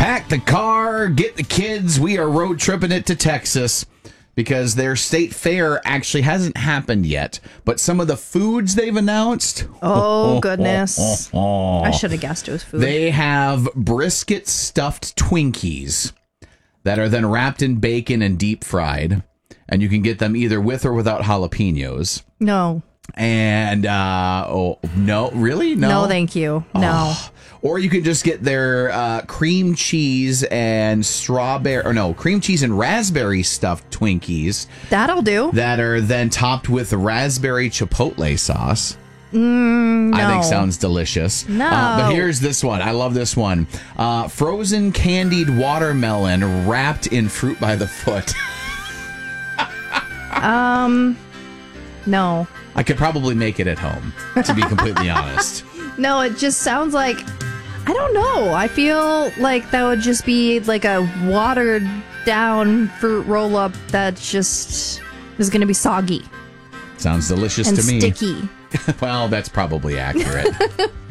Pack the car, get the kids. We are road tripping it to Texas because their state fair actually hasn't happened yet. But some of the foods they've announced. Oh, goodness. I should have guessed it was food. They have brisket stuffed Twinkies that are then wrapped in bacon and deep fried. And you can get them either with or without jalapenos. No. And, no, really? No, thank you. No. Or you can just get their cream cheese and cream cheese and raspberry stuffed Twinkies. That'll do. That are then topped with raspberry chipotle sauce. No. I think sounds delicious. No. But here's this one. I love this one. Frozen candied watermelon wrapped in fruit by the foot. No. I could probably make it at home, to be completely honest. No, it just sounds like, I don't know. I feel like that would just be like a watered down fruit roll up that just is going to be soggy. Sounds delicious and to me. Sticky. Well, that's probably accurate.